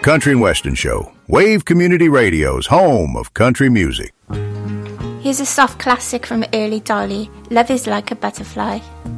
Country and Western Show, Wave Community Radio's home of country music. Here's a soft classic from early Dolly, Love is Like a Butterfly.